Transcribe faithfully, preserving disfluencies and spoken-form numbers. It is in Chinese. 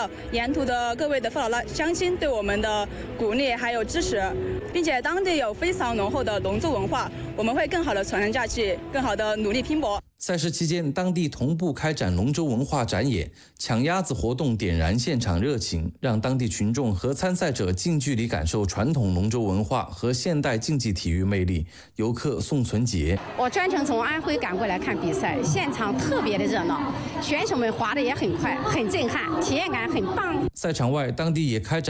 到沿途的各位的父老拉乡亲对我们的鼓励还有支持，并且当地有非常浓厚的农作文化，我们会更好的传承下去，更好的努力拼搏。 赛事期间，当地同步开展龙舟文化展演，抢鸭子活动点燃现场热情，让当地群众和参赛者近距离感受传统龙舟文化和现代竞技体育魅力。游客宋存杰： 我专程从安徽赶过来看比赛，现场特别的热闹，选手们划得也很快，很震撼，体验感很棒。 赛场外，当地也开展